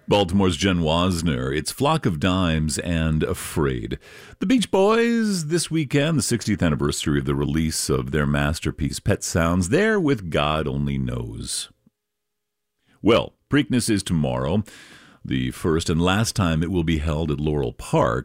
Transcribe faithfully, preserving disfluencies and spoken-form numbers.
Baltimore's Jen Wasner. It's Flock of Dimes and Afraid. The Beach Boys this weekend, the sixtieth anniversary of the release of their masterpiece, Pet Sounds, there with God Only Knows. Well, Preakness is tomorrow, the first and last time it will be held at Laurel Park.